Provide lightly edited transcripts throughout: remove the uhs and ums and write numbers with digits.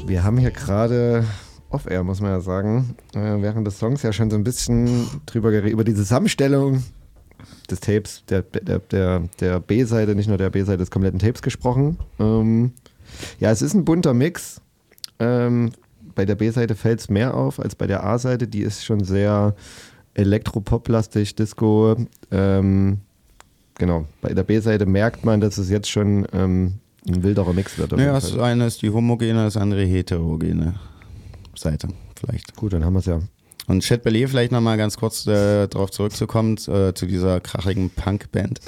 Wir haben hier gerade off-air, muss man ja sagen, während des Songs ja schon so ein bisschen drüber geredet, über die Zusammenstellung des Tapes, der B-Seite, nicht nur der B-Seite des kompletten Tapes gesprochen. Ja, es ist ein bunter Mix. Bei der B-Seite fällt es mehr auf als bei der A-Seite. Die ist schon sehr elektropop-lastig, Disco. Genau, bei der B-Seite merkt man, dass es jetzt schon ein wilderer Mix wird. Ja, das eine ist die homogene, das andere heterogene Seite vielleicht. Gut, dann haben wir es ja. Und Chet Bailey, vielleicht nochmal ganz kurz darauf zurückzukommen, zu dieser krachigen Punk-Band.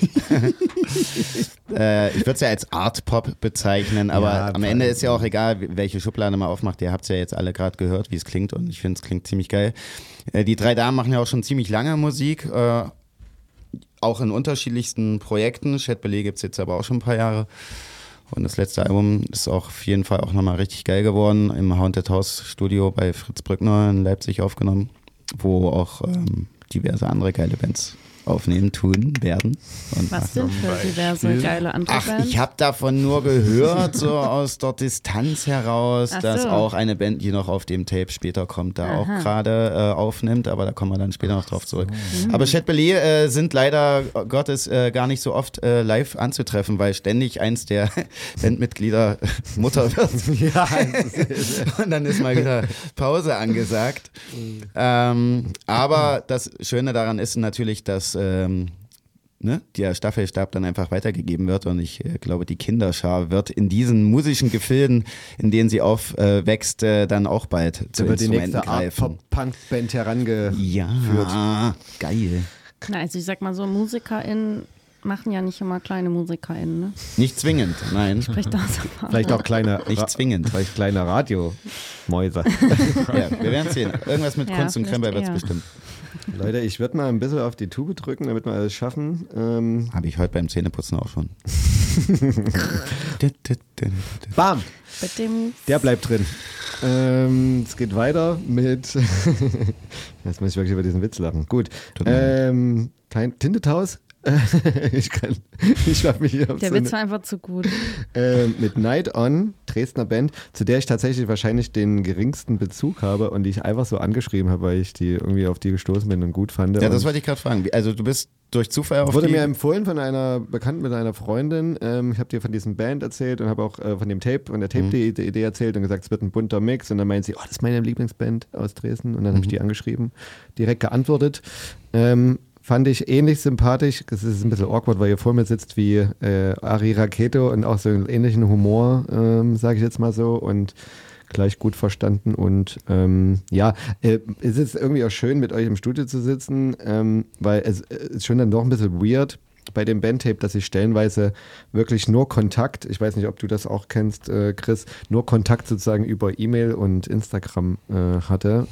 Ich würde es ja als Art-Pop bezeichnen, aber ja, am Ende ist ja auch egal, welche Schublade man aufmacht. Ihr habt es ja jetzt alle gerade gehört, wie es klingt, und ich finde, es klingt ziemlich geil. Die drei Damen machen ja auch schon ziemlich lange Musik, auch in unterschiedlichsten Projekten. Chet Bailey gibt es jetzt aber auch schon ein paar Jahre. Und das letzte Album ist auch auf jeden Fall auch nochmal richtig geil geworden, im Haunted House Studio bei Fritz Brückner in Leipzig aufgenommen, wo auch diverse andere geile Bands aufnehmen, tun, werden. Und was denn für diverse geile andere Bands? Ich habe davon nur gehört, so aus der Distanz heraus, dass auch eine Band, die noch auf dem Tape später kommt, da auch gerade aufnimmt, aber da kommen wir dann später noch drauf zurück. Aber Chet Bailey sind leider Gottes gar nicht so oft live anzutreffen, weil ständig eins der Bandmitglieder Mutter wird. Ja, und dann ist mal wieder Pause angesagt. Aber das Schöne daran ist natürlich, dass der Staffelstab dann einfach weitergegeben wird, und ich glaube, die Kinderschar wird in diesen musischen Gefilden, in denen sie aufwächst, dann auch bald zu Instrumenten greifen. Punk-Band herangeführt. Ja, geil. Na, also ich sag mal so, MusikerInnen machen ja nicht immer kleine MusikerInnen, ne? Nicht zwingend, nein. Spricht das vielleicht auch kleine, nicht zwingend. Vielleicht kleine Radiomäuse. Ja, wir werden sehen. Irgendwas mit Kunst und Krempel wird es bestimmt. Leute, ich würde mal ein bisschen auf die Tube drücken, damit wir alles schaffen. Habe ich heute beim Zähneputzen auch schon. Bam! Der bleibt drin. Es geht weiter mit jetzt muss ich wirklich über diesen Witz lachen. Gut. Tintetaus. Ich schaffe mich hier auf der Witz war einfach zu gut. Mit Night On, Dresdner Band, zu der ich tatsächlich wahrscheinlich den geringsten Bezug habe und die ich einfach so angeschrieben habe, weil ich die irgendwie auf die gestoßen bin und gut fand. Ja, das wollte ich gerade fragen. Also du bist durch Zufall auf wurde mir empfohlen von einer Bekannten mit einer Freundin. Ich habe dir von diesem Band erzählt und habe auch von dem Tape, von der Tape-Idee erzählt und gesagt, es wird ein bunter Mix. Und dann meint sie, das ist meine Lieblingsband aus Dresden. Und dann habe ich die angeschrieben, direkt geantwortet. Fand ich ähnlich sympathisch. Es ist ein bisschen awkward, weil ihr vor mir sitzt wie Ari Raketo und auch so einen ähnlichen Humor, sage ich jetzt mal so. Und gleich gut verstanden. Und es ist irgendwie auch schön, mit euch im Studio zu sitzen, weil es ist schon dann doch ein bisschen weird bei dem Bandtape, dass ich stellenweise wirklich nur Kontakt, ich weiß nicht, ob du das auch kennst, Chris, nur Kontakt sozusagen über E-Mail und Instagram hatte.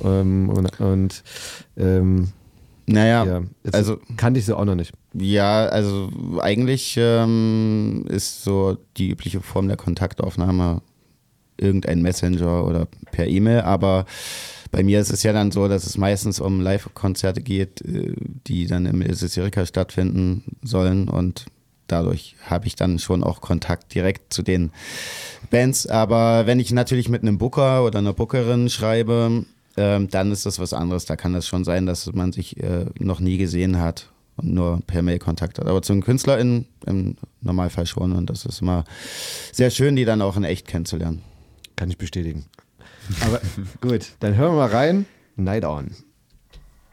Naja, ja, also kannte ich so auch noch nicht. Ja, also eigentlich ist so die übliche Form der Kontaktaufnahme irgendein Messenger oder per E-Mail, aber bei mir ist es ja dann so, dass es meistens um Live-Konzerte geht, die dann im Ilse Erika stattfinden sollen, und dadurch habe ich dann schon auch Kontakt direkt zu den Bands. Aber wenn ich natürlich mit einem Booker oder einer Bookerin schreibe, dann ist das was anderes. Da kann das schon sein, dass man sich noch nie gesehen hat und nur per Mail Kontakt hat. Aber zum Künstler im Normalfall schon, und das ist immer sehr schön, die dann auch in echt kennenzulernen. Kann ich bestätigen. Aber gut, dann hören wir mal rein. Night On.